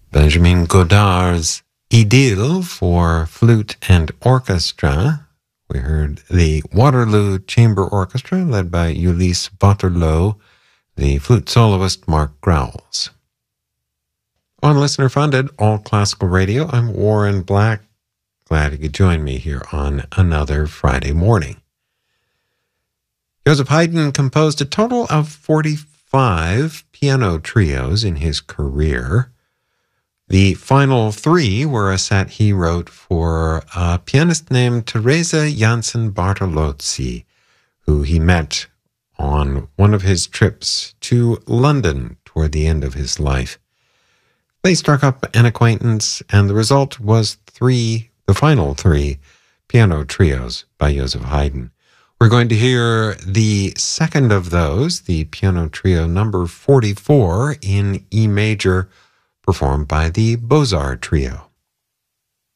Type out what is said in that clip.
Benjamin Godard's Idylle for flute and orchestra. We heard the Waterloo Chamber Orchestra led by Ulysse Botterloo, the flute soloist Mark Growls. On listener-funded All Classical Radio, I'm Warren Black. Glad you could join me here on another Friday morning. Joseph Haydn composed a total of 45 piano trios in his career. The final three were a set he wrote for a pianist named Teresa Jansen Bartolozzi, who he met on one of his trips to London toward the end of his life. They struck up an acquaintance, and the result was the final three piano trios by Joseph Haydn. We're going to hear the second of those, the piano trio number 44 in E major, performed by the Beaux-Arts Trio.